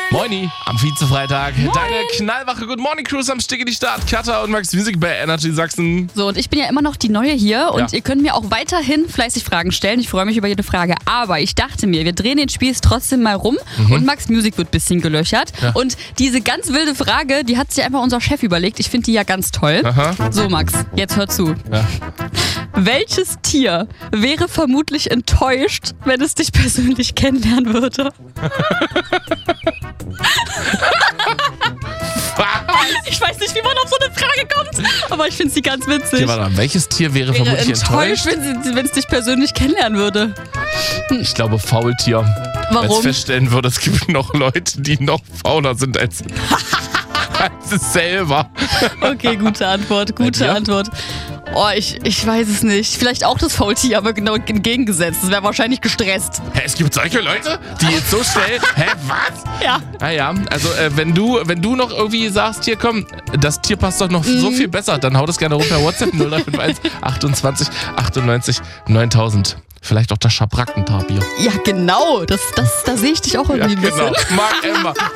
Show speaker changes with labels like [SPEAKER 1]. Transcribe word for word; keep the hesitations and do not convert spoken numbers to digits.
[SPEAKER 1] Moini, am Vize-Freitag. Deine knallwache Good Morning Cruise am Stick in die Start. Katha und Max Music bei Energy Sachsen.
[SPEAKER 2] So, und ich bin ja immer noch die Neue hier und
[SPEAKER 1] Ja.
[SPEAKER 2] ihr könnt mir auch weiterhin fleißig Fragen stellen. Ich freue mich über jede Frage. Aber ich dachte mir, wir drehen den Spieß trotzdem mal rum und Max Music wird ein bisschen gelöchert.
[SPEAKER 1] Ja.
[SPEAKER 2] Und diese ganz wilde Frage, die hat sich einfach unser Chef überlegt. Ich finde die ja ganz toll.
[SPEAKER 1] Aha.
[SPEAKER 2] So, Max, jetzt hör zu.
[SPEAKER 1] Ja.
[SPEAKER 2] Welches Tier wäre vermutlich enttäuscht, wenn es dich persönlich kennenlernen würde? Ich weiß nicht, wie man auf so eine Frage kommt, aber ich finde sie ganz witzig.
[SPEAKER 1] Okay, warte mal, welches Tier wäre
[SPEAKER 2] Wäre
[SPEAKER 1] vermutlich enttäuscht?
[SPEAKER 2] wenn sie- wenn es dich persönlich kennenlernen würde.
[SPEAKER 1] Ich glaube Faultier. Weil es
[SPEAKER 2] Warum?
[SPEAKER 1] feststellen würde, es gibt noch Leute, die noch fauler sind als, als es selber.
[SPEAKER 2] Okay, gute Antwort,
[SPEAKER 1] Bei
[SPEAKER 2] gute
[SPEAKER 1] dir?
[SPEAKER 2] Antwort. Oh, ich, ich weiß es nicht. Vielleicht auch das Faultier, aber genau entgegengesetzt. Das wäre wahrscheinlich gestresst.
[SPEAKER 1] Hä, es gibt solche Leute, die jetzt so schnell... Hä, was?
[SPEAKER 2] Ja.
[SPEAKER 1] Naja, also äh, wenn du wenn du noch irgendwie sagst, hier komm, das Tier passt doch noch
[SPEAKER 2] Mhm.
[SPEAKER 1] so viel besser, dann hau das gerne runter. WhatsApp null drei fünf eins achtundzwanzig achtundneunzig neuntausend. Vielleicht auch das Schabrackentapir.
[SPEAKER 2] Ja, genau. Das, das, da sehe ich dich auch irgendwie
[SPEAKER 1] Ja,
[SPEAKER 2] ein bisschen.
[SPEAKER 1] genau. Mark Emma.